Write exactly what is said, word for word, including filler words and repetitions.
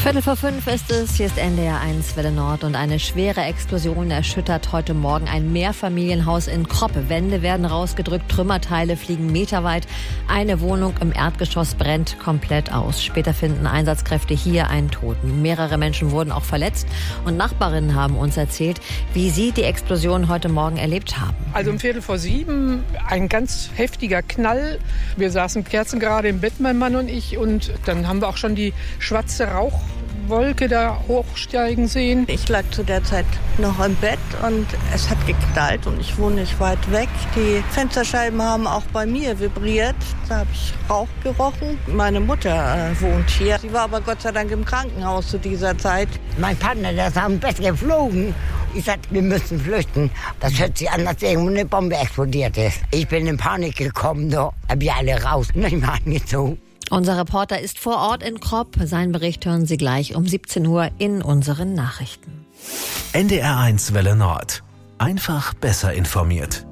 Viertel vor fünf ist es, hier ist N D R eins Welle Nord und eine schwere Explosion erschüttert heute Morgen ein Mehrfamilienhaus in Kropp. Wände werden rausgedrückt, Trümmerteile fliegen meterweit. Eine Wohnung im Erdgeschoss brennt komplett aus. Später finden Einsatzkräfte hier einen Toten. Mehrere Menschen wurden auch verletzt und Nachbarinnen haben uns erzählt, wie sie die Explosion heute Morgen erlebt haben. Also um Viertel vor sieben ein ganz heftiger Knall. Wir saßen kerzengerade im Bett, mein Mann und ich, und dann haben wir auch schon die schwarze Rauchwolke da hochsteigen sehen. Ich lag zu der Zeit noch im Bett und es hat geknallt und ich wohne nicht weit weg. Die Fensterscheiben haben auch bei mir vibriert. Da habe ich Rauch gerochen. Meine Mutter äh, wohnt hier. Sie war aber Gott sei Dank im Krankenhaus zu dieser Zeit. Mein Partner, der ist am Bett geflogen. Ich sagte, wir müssen flüchten. Das hört sich an, als irgendwo eine Bombe explodiert ist. Ich bin in Panik gekommen, da hab ich alle raus und ich mal angezogen. Unser Reporter ist vor Ort in Kropp. Seinen Bericht hören Sie gleich um siebzehn Uhr in unseren Nachrichten. N D R eins Welle Nord. Einfach besser informiert.